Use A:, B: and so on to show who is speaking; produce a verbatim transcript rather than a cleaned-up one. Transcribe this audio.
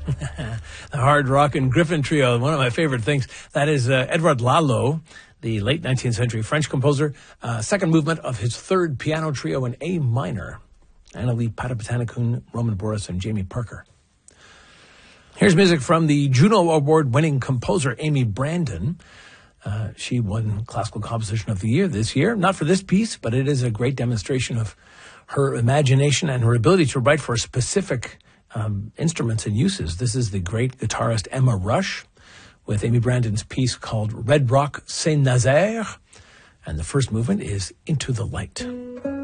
A: The hard rock and Griffin Trio, one of my favorite things. That is uh, Edouard Lalo, the late nineteenth century French composer. Uh, second movement of his third piano trio in A minor. Annalie Patapatanakun, Roman Boris, and Jamie Parker. Here's music from the Juno Award-winning composer Amy Brandon. Uh, she won Classical Composition of the Year this year. Not for this piece, but it is a great demonstration of her imagination and her ability to write for specific um, instruments and uses. This is the great guitarist Emma Rush with Amy Brandon's piece called Red Rock Saint-Nazaire. And the first movement is Into the Light.